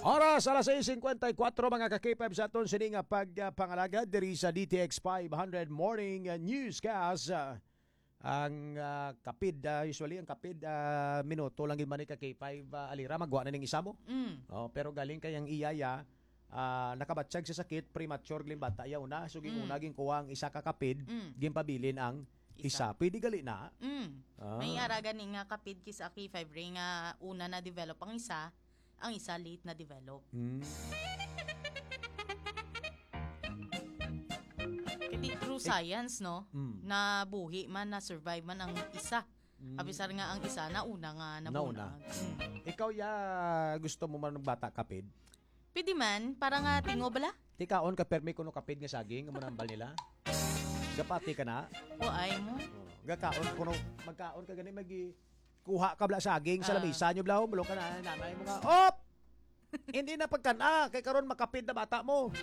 Oras, alas 6:54 mga ka-K5 sa aton sining pagpangalaga diri sa DTX 500 Morning Newscast. Ang kapid, usually ang kapid minuto lang gid man ni ka-K5 alira magwa na ning isa mo. Pero galing kayang iyaya nakabatsyag sa sakit, premature gling bata yaw na. So una ging kuha ang isa ka kapid, gimpabilin ang isa. Pwede gali na. May araga ni nga kapid kis K5 ring una na develop ang isa late na develop. Kaya true science, no? Na buhi man, na survive man ang isa. Abisar nga ang isa na una nga nabuna. Ikaw gusto mo man ng bata kapid? Pwede man, para nga tingo bala? Tikaon ka permi kuno kapid nga saging nga manambal nila. Gapati ka na? O ay mo. Gakaon kuno magkaon ka gani kuha ka bla saging sa lamisa nyo blaw, bulong ka na nanay mo nga. Op! Hindi na pagkana kay karon makapid na bata mo.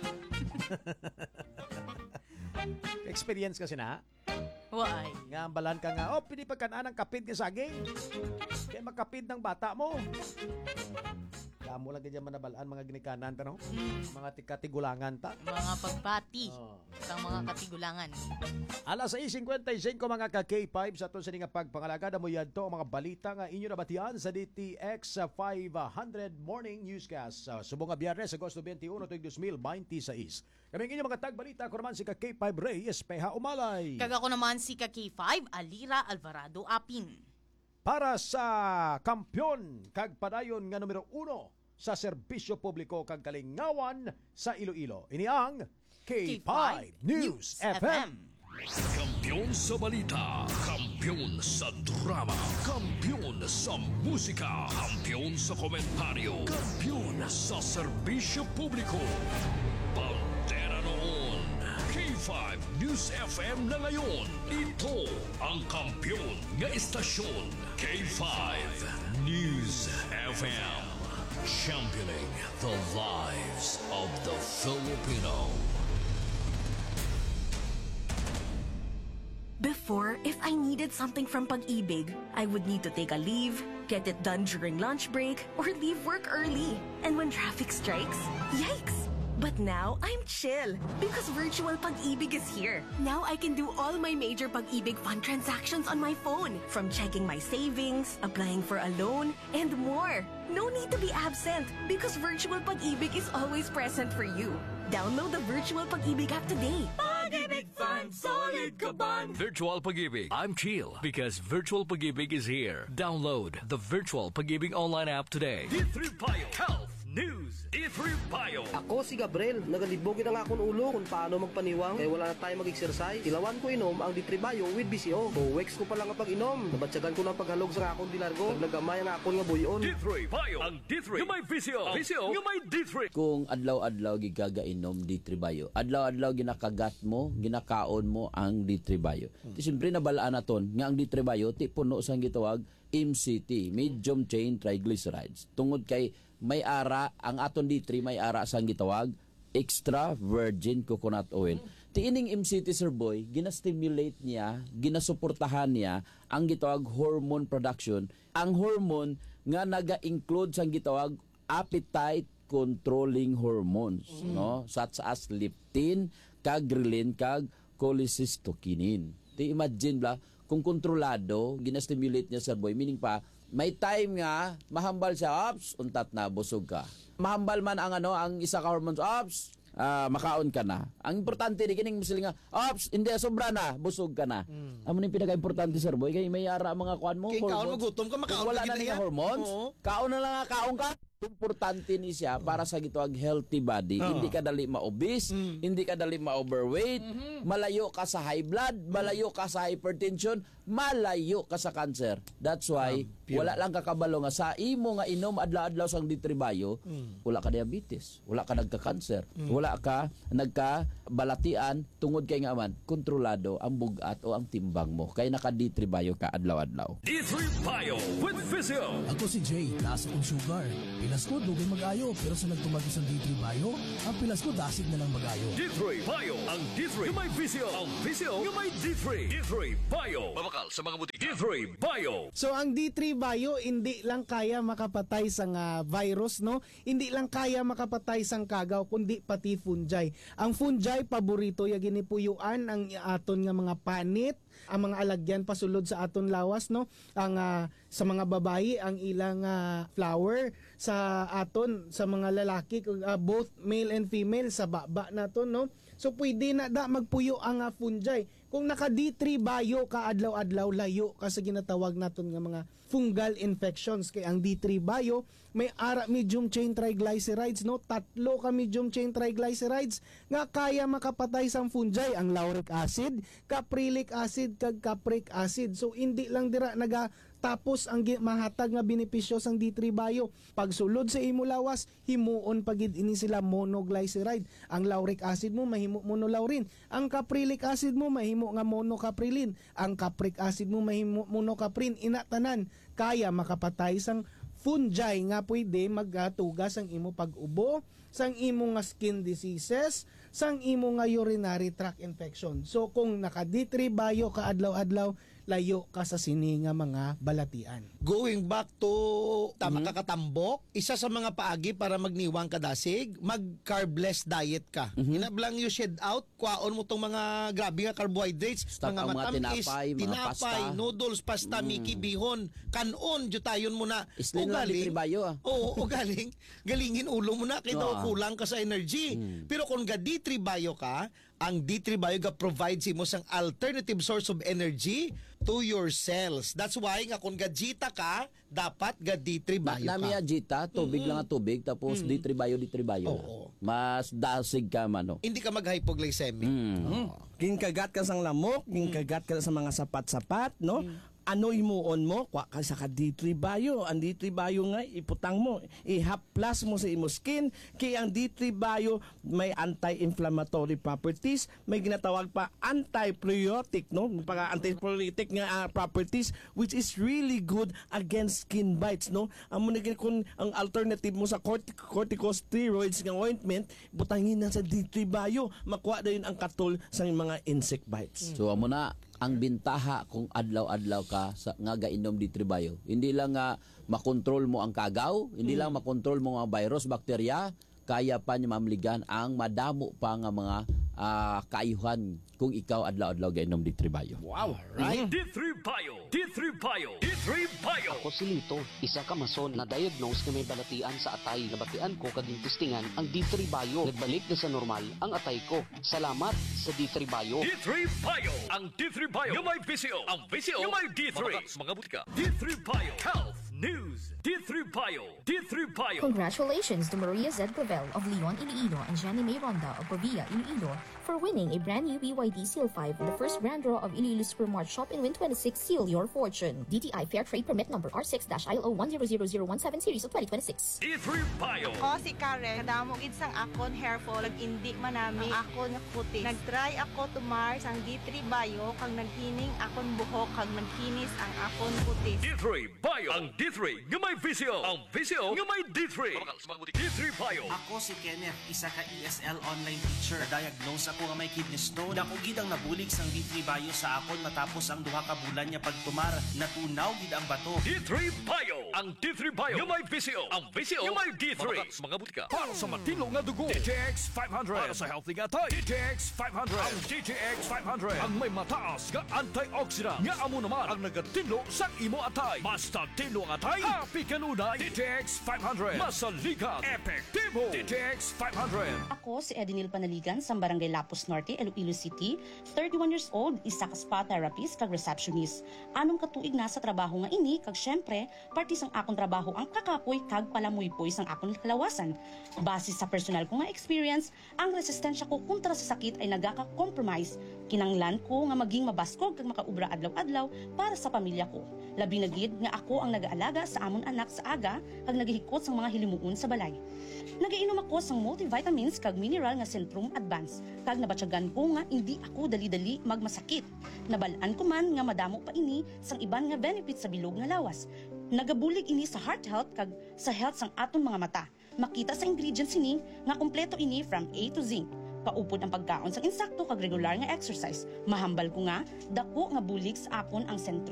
Experience kasi na. Why? Nga balan ka nga, pwede pagkana ng kapid nga saging. Kaya makapid ng bata mo. Kamo lang ganyan manabalaan mga ginikanan ta, no? Mga katigulangan ta. Mga pagbati sa mga katigulangan. Alas 6:55 mga ka-K5 sa aton sining pagpangalaga damo yadto ang mga balita nga inyo nabatian sa DTX 500 Morning Newscast. Subong nga Biyernes, Agosto 21, 2026. Kaming inyo mga tagbalita, ako naman si ka-K5 Ray Espeha Umalay. Kag ako naman si ka-K5 Alira Alvarado Apin. Para sa kampyon kag padayon nga numero 1 sa serbisyo publiko kag kalingawan sa Iloilo. Ini ang K5 News FM. Kampiyon sa balita, kampiyon sa drama, kampiyon sa musika, kampiyon sa komentaryo, kampiyon sa serbisyo publiko. Pantera noon, K5 News FM na ngayon. Ito ang kampiyon nga istasyon, K5 News FM. Championing the lives of the Filipino. Before, if I needed something from Pag-ibig, I would need to take a leave, get it done during lunch break, or leave work early. And when traffic strikes, yikes! But now, I'm chill because virtual Pag-ibig is here. Now I can do all my major Pag-ibig fund transactions on my phone, from checking my savings, applying for a loan, and more. No need to be absent because virtual Pag-ibig is always present for you. Download the virtual Pag-ibig app today. Pag-ibig Fund, solid ka ban! Virtual Pag-ibig. I'm chill because Virtual Pag-ibig is here. Download the Virtual Pag-ibig online app today. D3 Bio Health News. D3 Bio. Ako si Gabriel, nagalibogin ang akong ulo kung paano magpaniwang kaya wala na tayo mag-exercise. Ilawan ko inom ang D3 Bio with BCO. Weeks ko pa lang kapag inom. Nabatsagan ko ng paghalog sa akong dilargo. Nagnagamay ang akong nga buyon. D3 Bio. Ang D3 yung may VCO. VCO yung may D3. Kung adlaw-adlaw gigagainom D3 Bio, adlaw-adlaw ginakagat mo, ginakaon mo ang D3 Bio. Siyempre nabalaan naton nga ang D3 Bio ti puno sang gitawag MCT, medium chain triglycerides. Tungod kay may ara ang aton D3 may ara sang gitawag extra virgin coconut oil. Tiining MCT Sir Boy, ginastimulate niya, ginasuportahan niya ang gitawag hormone production. Ang hormone nga naga-include sang gitawag appetite controlling hormones, no? Such as leptin, kag ghrelin, kag cholecystokinin. Ti imagine bla kung kontrolado, ginastimulate niya Sir Boy, meaning pa may time nga mahambal siya, ops, untat na busog ka. Mahambal man ang ang isa ka hormones, ops, makaon ka na. Ang importante di kining musili nga, ops, hindi sobra na, busog ka na. Amo ning pinaka-importante Sir Boy, kay may ara mga kuan mo, Kaon mo gutom ka, makaon wala na niya hormones. Kaon na lang nga kaon ka. Importante ni siya para sa gitawag healthy body. Hindi ka dali ma-obese, hindi ka dali ma-overweight, malayo ka sa high blood, malayo ka sa hypertension, malayo ka sa cancer. That's why wala lang kakabalo nga sa imo nga inom adlaw-adlaw sang D3 Bio, wala ka diabetes, wala ka nagka-cancer, wala ka nagka-balatian tungod kay nga man kontrolado ang bugat o ang timbang mo. Kay naka D3 Bio ka adlaw-adlaw. D3 Bio with VCO. Ako si Jay, taas akong sugar. Pilas ko, dugay mag-ayo. Pero sa nagtumagis ang D3 Bio, ang pilas ko, dasig na lang mag-ayo. D3 Bio. Ang D3 yung may VCO. Ang VCO yung may D3. D3 Bio. Mabakal sa mga butik. D3 Bio. So ang D3 D3 hindi lang kaya makapatay sang virus, no? Hindi lang kaya makapatay sang kagaw kundi pati fungi. Ang fungi paborito ya ginipuyuan ang aton nga mga panit, ang mga alagyan pasulod sa aton lawas, no? Ang sa mga babayi ang ilang flower, sa aton sa mga lalaki both male and female sa baba naton, no? So pwede na magpuyo ang fungi. Kung naka D3 bio ka adlaw-adlaw, layo ka sa ginatawag naton nga mga fungal infections. Kay ang D3 bio may medium chain triglycerides, no? 3 ka medium chain triglycerides nga kaya makapatay sang fungi, ang lauric acid, caprylic acid kag capric acid. So hindi lang dira tapos ang mahatag nga benepisyo sang D3 bio. Pagsulod sa imo lawas, himuon pagid ini sila monoglyceride. Ang lauric acid mo mahimo monolaurin. Ang caprylic acid mo mahimo nga monocaprilin. Ang capric acid mo mahimo monocaprin. Inatanan kaya makapatay sang fungi nga pwede magtugas ang imo pag-ubo, sang imo nga skin diseases, sang imo nga urinary tract infection. So kung naka D3 bio ka adlaw-adlaw, layo ka sa sini nga mga balatian. Going back to makakatambok, isa sa mga paagi para magniwang kadasig, mag-carbless diet ka. Inablang you shed out, kuwaon mo tong mga grabe nga carbohydrates, Stop mga ang mga matamis, tinapay, mga pasta. noodles, pasta, miki, bihon, kanon, jutayon mo na. Islin lang D3 bio. Oo, galingin ulo mo na, kaya daw kulang ka sa energy. Pero kung ga D3 bio ka, ang D3 bio ga provides mo sang alternative source of energy to your cells. That's why nga kung gajita ka, dapat ga D3 bio ka. Namiya jita, tubig lang ang tubig, tapos D3 bio. Oo. Mas dasig ka man. Hindi ka mag-hypoglycemic. Ginkagat ka sang lamok, ginkagat ka sa mga sapat-sapat, no? Ano imuon mo? Kwa ka sa D3 bio. Ang D3 bio nga, iputang mo. I-haplas mo sa imo skin. Kaya ang D3 bio may anti-inflammatory properties. May ginatawag pa anti-priotic, no? Anti-priotic nga properties which is really good against skin bites, no? Ang kung ang alternative mo sa corticosteroids nga ointment, butangin na sa D3 bio. Makuha na yun ang katol sa mga insect bites. So amo na ang bintaha kung adlaw-adlaw ka sa nga gainom D3 bio. Hindi lang nga makontrol mo ang kagaw, hindi lang makontrol mo ang virus, bakterya, kaya pa niya mamligan ang madamo pa nga mga kaayuhan kung ikaw adlaw-adlaw gainom D3 bio. Wow, right? D3 Bio! D3 Bio! D3 Bio! Ako si Lito, isa ka mason na diagnose na may balatian sa atay. Nabatian ko kading testingan ang D3 Bio. Nagbalik na sa normal ang atay ko. Salamat sa D3 Bio. D3 Bio! Ang D3 Bio yung may VCO. Ang VCO yung may D3. Mga butika. D3 Bio Health News. D3 Bio. D3 Bio. Congratulations to Maria Z. Clavel of Leon, Iloilo and Jenny May Ronda of Pavia, Iloilo for winning a brand new BYD Seal 5 in the first grand draw of Iloilo Supermart Shop and Win 26 Seal Your Fortune. DTI Fair Trade Permit number R6-ILO100017 series of 2026. D3 Bio. Ako si Karen, kadamo gid sang akon hair fall, indi manami ang akon puti. Nagtry ako tumar sang D3 Bio kang naghining akon buhok kang nagkinis ang akon puti. D3 Bio. Ang D3 yung may VCO. Ang VCO yung may D3. D3 Bio. Ako si Kenneth, isa ka ESL online teacher. Diagnose ako nga may kidney stone. Dako gid ang nabulig sang D3 Bio sa akon matapos ang duha ka bulan niya pagtumar. Natunaw gid ang bato. D3 Bio. Ang D3 Bio yung may VCO. Ang VCO yung may D3. Mga butika. Para sa matino nga dugo. DTX 500. Para sa healthy nga tay. DTX 500. Ang DTX 500. Ang may mataas nga antioxidant. Nga amo naman ang nagatino sa imo atay. Basta tino ang atay. Happy kanunay. DTX 500. Masaligan. Epektibo. DTX 500. Ako si Edinil Panaligan sa Barangay Lapos Norte, Iloilo City. 31 years old, isa ka spa therapist kag receptionist. Anong katuig na sa trabaho nga ini kag syempre parte sang akong trabaho ang kakapoy kag palamuypoy sang akong kalawasan. Base sa personal ko nga experience, ang resistensya ko kontra sa sakit ay nagaka-compromise. Kinanglan ko nga maging mabaskog kag makaubra adlaw-adlaw para sa pamilya ko. Labi na gid nga ako ang nag-aalaga sa amon anak sa aga kag naghihikot sang mga hilimuon sa balay. Nagainom ako sang multivitamins kag mineral nga Centrum Advance kag nabatyagan ko nga hindi ako dali-dali magmasakit. Nabalaan ko man nga madamo pa ini sang iban nga benefits sa bilog nga lawas. Nagabulig ini sa heart health kag sa health sang aton mga mata. Makita sa ingredients ini nga kompleto ini from A to Z. Kaupod ang pagkaon sang insakto kag regular nga exercise. Mahambal ko nga dako nga bulig sa akon ang Centrum Advance.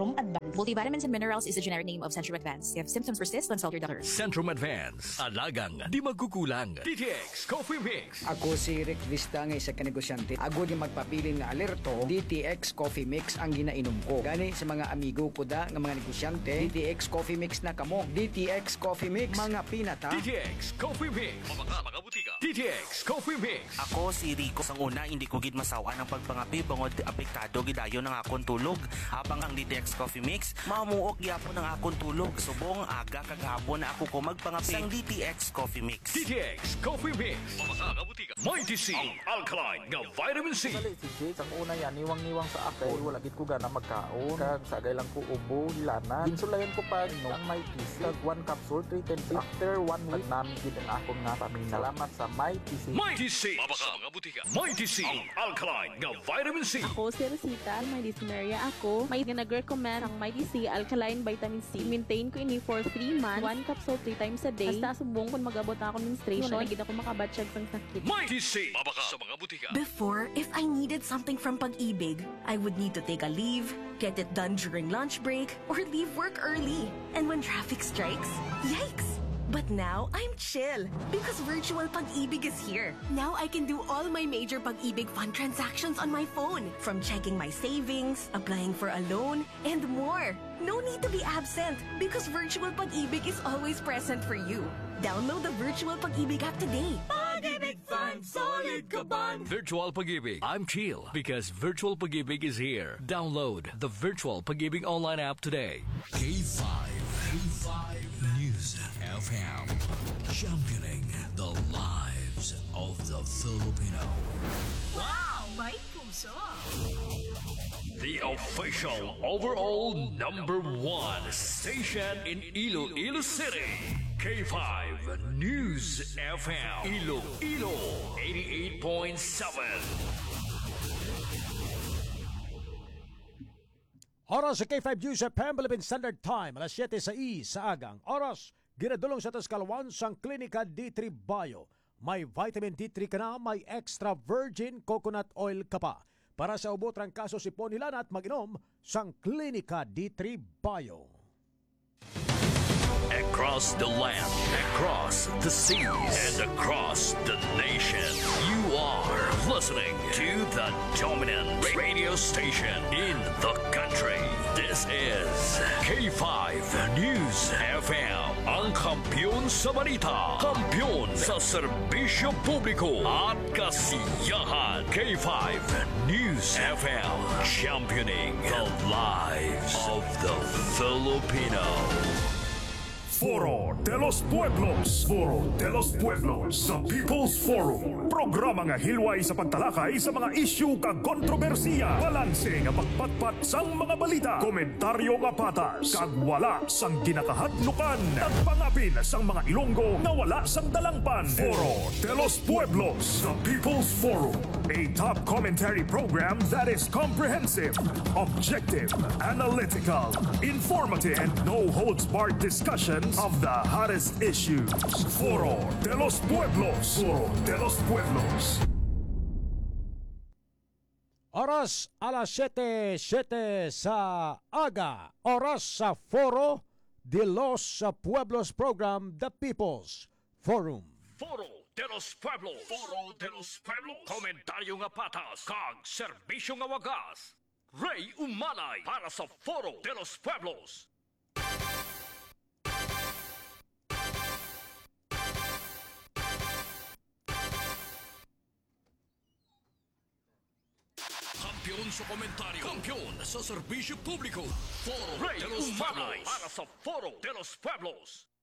Multivitamins and minerals is the generic name of Centrum Advance. If symptoms persist, consult your doctor. Centrum Advance. Alagang di magkukulang. DTX Coffee Mix. Ako si Rick Vista nga isa ka negosyante. Agod yung magpapili nga alerto, DTX Coffee Mix ang ginainom ko. Gani sa mga amigo ko da nga mga negosyante, DTX Coffee Mix na kamo. DTX Coffee Mix, mga pinata. DTX Coffee Mix. Mga butika. DTX Coffee Mix. Ako si Rico. Sang una, hindi ko gid masawa ng pagpangapi bangod apektado gidayon ng akong tulog. Habang ang DTX Coffee Mix, mamuok gyapon ng akong tulog. Subong aga kagahapon na ako ko magpangapi sang DTX Coffee Mix. DTX Coffee Mix. Mga butika. Mighty C. Ang alkaline nga vitamin C. Si Jake, ang una yan, niwang-niwang sa ako. Wala gid ko gana magkaon. Kag sagay lang ko ubo, hilanan. Ginsulayan ko pa no ang Mighty C. Kag 1 capsule, 3 10. After 1 week, namin gid ang akong nga paminaw. Salamat sa Mighty C. Mighty C. Mga butika. Mighty C. Ang alkaline nga vitamin C. Ako si Rosita, may dyspnea ako. May nag-recommend ang Mighty C Alkaline Vitamin C. Maintain ko ini for 3 months. 1 capsule 3 times a day. Basta subong kung mag-abot ako menstruation. Wala gid ako makabatsyag sang sakit. Mighty C. Sa mga butika. Before, if I needed something from Pag-ibig, I would need to take a leave, get it done during lunch break, or leave work early. And when traffic strikes, yikes! But now, I'm chill because virtual Pag-ibig is here. Now I can do all my major Pag-ibig fund transactions on my phone, from checking my savings, applying for a loan, and more. No need to be absent because virtual Pag-ibig is always present for you. Download the virtual Pag-ibig app today. Pag-ibig Fund, solid ka ban. Virtual Pag-ibig. I'm chill because Virtual Pag-ibig is here. Download the Virtual Pag-ibig online app today. K5 News FM, championing the lives of the Filipino. Wow, may puso! The official overall #1 station in Iloilo City. K5 News FM. Iloilo 88.7. Oras sa K5 News FM, Philippine Standard Time, alas 7:06 sa agang. Oras, ginadulong sa Tascalawan sang Klinika D3 Bio. May vitamin D3 ka na, may extra virgin coconut oil ka pa. Para sa ubot rang kaso sipon nila at mag-inom sang Klinika D3 Bio. Across the land, across the seas, and across the nation, you are listening to the dominant radio station in the country. This is K5 News FM, ang kampiyon sa balita, kampiyon sa serbisyo publiko at kasiyahan. K5 News FM, championing the lives of the Filipino. Foro de los Pueblos. Foro de los Pueblos sa People's Forum. Programa nga hilway sa pagtalakay sa mga isyu kag kontrobersiya. Balanse nga pagpatpat sang mga balita. Komentaryo nga patas. Kag wala sang ginakahadlukan. Nagpangapin sang mga Ilonggo nga wala sang dalangpan. Foro de los Pueblos sa People's Forum. A top commentary program that is comprehensive, objective, analytical, informative, and no-holds-barred discussion of the hottest issues. Foro de los Pueblos. Foro de los Pueblos. Oras alas 7:07 sa aga. Oras sa Foro de los Pueblos program, The People's Forum. Foro de los Pueblos. Foro de los Pueblos. Komentaryo nga patas, kag serbisyo nga wagas. Ray Umanay para sa Foro de los Pueblos. Kampiyon sa komentaryo, kampiyon sa serbisyo publiko. Foro de los Pueblos para sa Foro de los Pueblos.